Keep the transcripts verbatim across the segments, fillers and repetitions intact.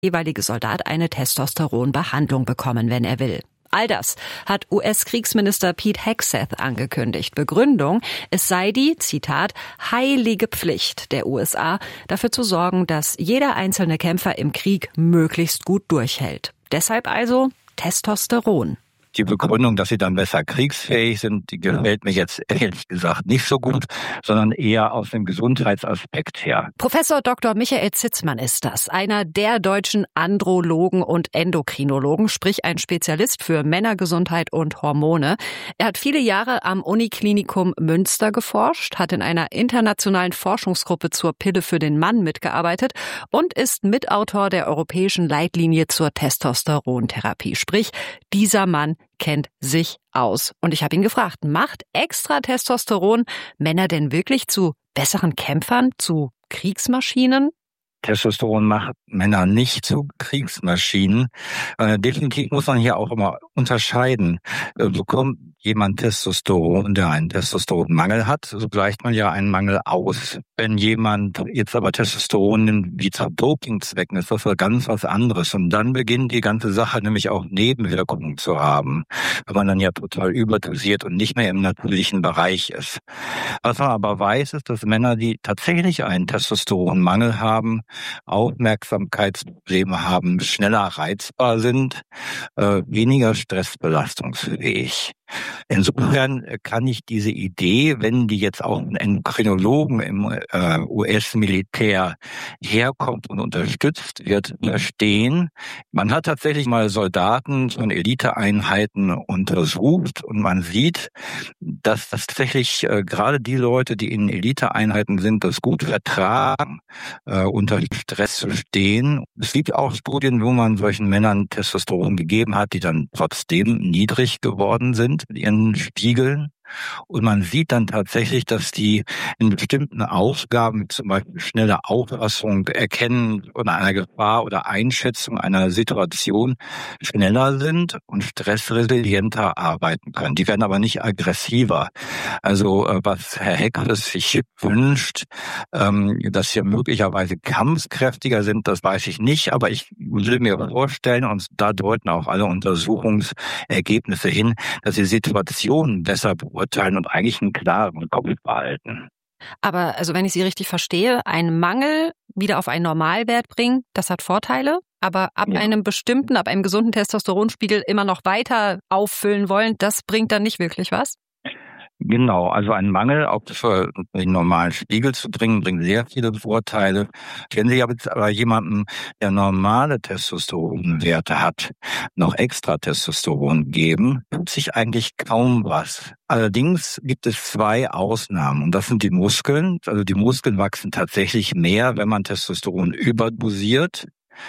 jeweilige Soldat eine Testosteronbehandlung bekommen, wenn er will. All das hat U S-Kriegsminister Pete Hegseth angekündigt. Begründung, es sei die, Zitat, heilige Pflicht der U S A, dafür zu sorgen, dass jeder einzelne Kämpfer im Krieg möglichst gut durchhält. Deshalb also Testosteron. Die Begründung, dass sie dann besser kriegsfähig sind, die gefällt mir jetzt ehrlich gesagt nicht so gut, sondern eher aus dem Gesundheitsaspekt her. Professor Doktor Michael Zitzmann ist das, einer der deutschen Andrologen und Endokrinologen, sprich ein Spezialist für Männergesundheit und Hormone. Er hat viele Jahre am Uniklinikum Münster geforscht, hat in einer internationalen Forschungsgruppe zur Pille für den Mann mitgearbeitet und ist Mitautor der europäischen Leitlinie zur Testosterontherapie. Sprich, dieser Mann kennt sich aus. Und ich habe ihn gefragt, macht extra Testosteron Männer denn wirklich zu besseren Kämpfern, zu Kriegsmaschinen? Testosteron macht Männer nicht zu Kriegsmaschinen. Äh, definitiv muss man hier auch immer unterscheiden. Äh, bekommt jemand Testosteron, der einen Testosteronmangel hat, so gleicht man ja einen Mangel aus. Wenn jemand jetzt aber Testosteron nimmt, wie zu Dopingzwecken, ist das ganz was anderes. Und dann beginnt die ganze Sache nämlich auch Nebenwirkungen zu haben, wenn man dann ja total überdosiert und nicht mehr im natürlichen Bereich ist. Was man aber weiß, ist, dass Männer, die tatsächlich einen Testosteronmangel haben, Aufmerksamkeitsprobleme haben, schneller reizbar sind, äh, weniger stressbelastungsfähig. Insofern kann ich diese Idee, wenn die jetzt auch ein Endokrinologen im äh, U S-Militär herkommt und unterstützt wird, verstehen. Man hat tatsächlich mal Soldaten von Eliteeinheiten untersucht und man sieht, dass das tatsächlich äh, gerade die Leute, die in Eliteeinheiten sind, das gut vertragen, äh, unter Stress zu stehen. Es gibt auch Studien, wo man solchen Männern Testosteron gegeben hat, die dann trotzdem niedrig geworden sind mit ihren Spiegeln. Und man sieht dann tatsächlich, dass die in bestimmten Aufgaben, zum Beispiel schnelle Auffassung, Erkennen von einer Gefahr oder Einschätzung einer Situation schneller sind und stressresilienter arbeiten können. Die werden aber nicht aggressiver. Also was Herr Hegseth sich wünscht, dass sie möglicherweise kampfkräftiger sind, das weiß ich nicht. Aber ich würde mir vorstellen, und da deuten auch alle Untersuchungsergebnisse hin, dass die Situationen besser beurteilen und eigentlich einen klaren Kopf behalten. Aber also wenn ich Sie richtig verstehe, einen Mangel wieder auf einen Normalwert bringen, das hat Vorteile, aber ab ja. einem bestimmten, ab einem gesunden Testosteronspiegel immer noch weiter auffüllen wollen, das bringt dann nicht wirklich was? Genau, also ein Mangel auf den normalen Spiegel zu bringen, bringt sehr viele Vorteile. Wenn Sie aber jemanden, der normale Testosteronwerte hat, noch extra Testosteron geben, tut sich eigentlich kaum was. Allerdings gibt es zwei Ausnahmen und das sind die Muskeln. Also die Muskeln wachsen tatsächlich mehr, wenn man Testosteron überdosiert.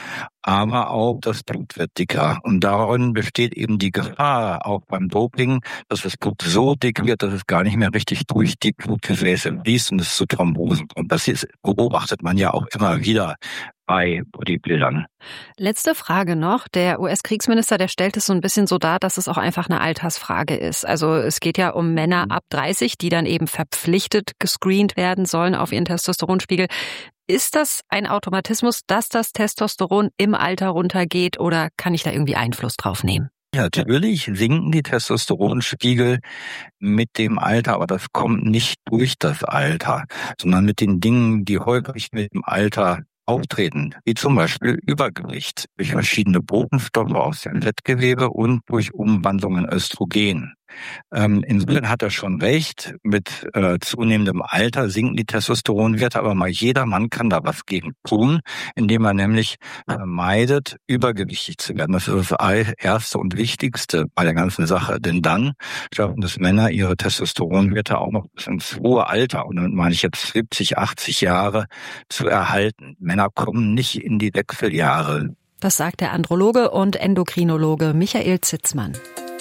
Aber auch das Blut wird dicker. Und darin besteht eben die Gefahr, auch beim Doping, dass das Blut so dick wird, dass es gar nicht mehr richtig durch die Blutgefäße fließt und es zu Thrombosen kommt. Das ist, beobachtet man ja auch immer wieder bei Bodybuildern. Letzte Frage noch. Der U S-Kriegsminister, der stellt es so ein bisschen so dar, dass es auch einfach eine Altersfrage ist. Also es geht ja um Männer ab dreißig, die dann eben verpflichtet gescreent werden sollen auf ihren Testosteronspiegel. Ist das ein Automatismus, dass das Testosteron im Alter runtergeht oder kann ich da irgendwie Einfluss drauf nehmen? Ja, natürlich sinken die Testosteronspiegel mit dem Alter, aber das kommt nicht durch das Alter, sondern mit den Dingen, die häufig mit dem Alter auftreten, wie zum Beispiel Übergewicht durch verschiedene Botenstoffe aus dem Fettgewebe und durch Umwandlung in Östrogen. Ähm, insofern hat er schon recht, mit äh, zunehmendem Alter sinken die Testosteronwerte, aber mal jeder Mann kann da was gegen tun, indem er nämlich vermeidet, übergewichtig zu werden. Das ist das Erste und Wichtigste bei der ganzen Sache, denn dann schaffen es Männer, ihre Testosteronwerte auch noch bis ins hohe Alter, und damit meine ich jetzt siebzig, achtzig Jahre, zu erhalten. Männer kommen nicht in die Wechseljahre. Das sagt der Androloge und Endokrinologe Michael Zitzmann.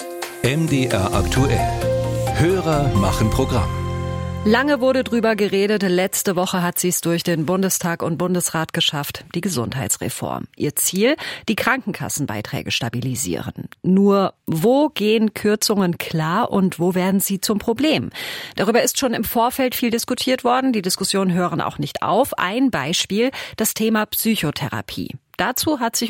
M D R aktuell. Hörer machen Programm. Lange wurde drüber geredet. Letzte Woche hat sie es durch den Bundestag und Bundesrat geschafft, die Gesundheitsreform. Ihr Ziel, die Krankenkassenbeiträge stabilisieren. Nur wo gehen Kürzungen klar und wo werden sie zum Problem? Darüber ist schon im Vorfeld viel diskutiert worden. Die Diskussionen hören auch nicht auf. Ein Beispiel, das Thema Psychotherapie. Dazu hat sich